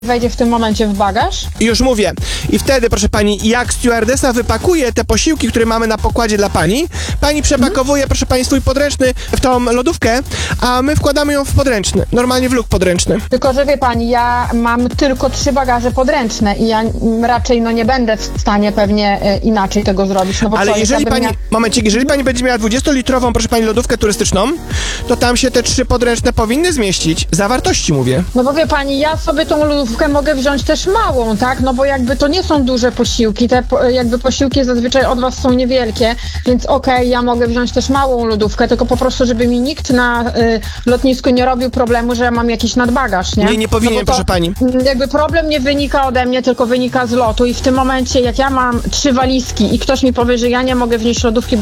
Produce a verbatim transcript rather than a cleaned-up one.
wejdzie w tym momencie w bagaż? Już mówię. I wtedy, proszę pani, jak stewardesa wypakuje te posiłki, które mamy na pokładzie dla pani, pani przepakowuje, proszę pani, swój podręczny w tą lodówkę, a my wkładamy ją w podręczny. Normalnie w luk podręczny. Tylko, że wie pani, ja mam tylko trzy bagaże podręczne i ja mm, raczej no nie będę w stanie pewnie e, inaczej tego zrobić. No bo Ale co, jeżeli jakbym pani, miała- momencik, jeżeli pani będzie miała dwudziestolitrową, proszę pani, lodówkę turystyczną, to tam się te trzy podręczne powinny zmieścić. Zawartości mówię. No bo wie pani, ja sobie tą lodówkę mogę wziąć też małą, tak? No bo jakby to nie są duże posiłki, te po, jakby posiłki zazwyczaj od was są niewielkie, więc okej, ja mogę wziąć też małą lodówkę, tylko po prostu, żeby mi nikt na y, lotnisku nie robił problemu, że ja mam jakiś nadbagaż, nie? Nie, nie powinien, no bo to, proszę pani. mm, Jakby problem nie wynika ode mnie, tylko wynika z lotu i w tym momencie, jak ja mam trzy walizki i ktoś mi powie, że ja nie mogę wnieść lodówki,